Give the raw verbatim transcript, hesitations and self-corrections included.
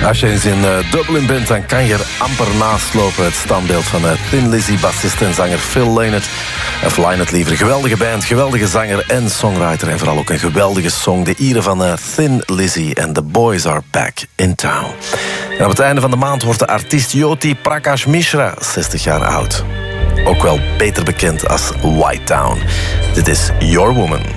Als je eens in uh, Dublin bent, dan kan je er amper naast lopen. Het standbeeld van uh, Thin Lizzy, bassist en zanger Phil Lynott. Of Lynott liever. Geweldige band, geweldige zanger en songwriter. En vooral ook een geweldige song. De Ieren van uh, Thin Lizzy en The Boys Are Back in Town. En op het einde van de maand wordt de artiest Jyoti Prakash Mishra zestig jaar oud. Ook wel beter bekend als White Town. Dit is Your Woman.